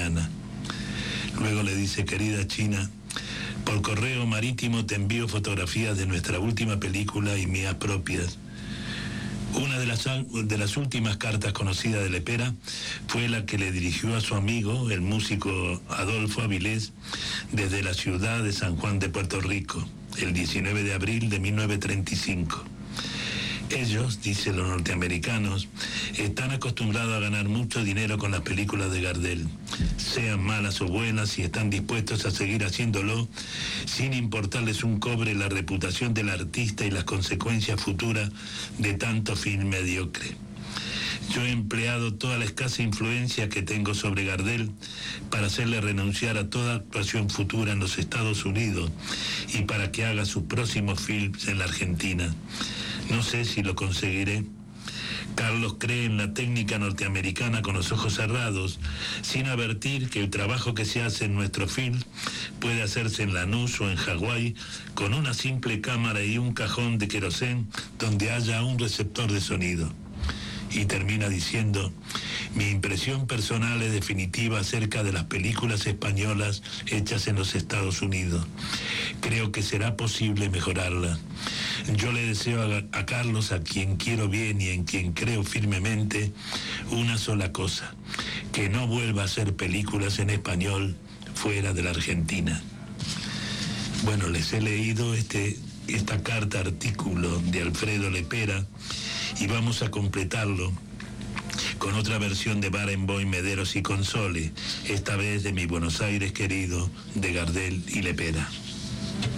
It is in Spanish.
mañana. Luego le dice: querida China, por correo marítimo te envío fotografías de nuestra última película y mías propias. Una de las últimas cartas conocidas de Lepera fue la que le dirigió a su amigo, el músico Adolfo Avilés, desde la ciudad de San Juan de Puerto Rico, el 19 de abril de 1935. Ellos, dicen los norteamericanos, están acostumbrados a ganar mucho dinero con las películas de Gardel, sean malas o buenas, y están dispuestos a seguir haciéndolo sin importarles un cobre la reputación del artista y las consecuencias futuras de tanto film mediocre. Yo he empleado toda la escasa influencia que tengo sobre Gardel para hacerle renunciar a toda actuación futura en los Estados Unidos y para que haga sus próximos films en la Argentina. No sé si lo conseguiré. Carlos cree en la técnica norteamericana con los ojos cerrados, sin advertir que el trabajo que se hace en nuestro film puede hacerse en Lanús o en Hawái con una simple cámara y un cajón de querosén donde haya un receptor de sonido. Y termina diciendo: mi impresión personal es definitiva acerca de las películas españolas hechas en los Estados Unidos. Creo que será posible mejorarlas. Yo le deseo a Carlos, a quien quiero bien y en quien creo firmemente, una sola cosa: que no vuelva a hacer películas en español fuera de la Argentina. Bueno, les he leído esta carta artículo de Alfredo Lepera, y vamos a completarlo con otra versión de Barenboim, Mederos y Console, esta vez de Mi Buenos Aires querido, de Gardel y Lepera.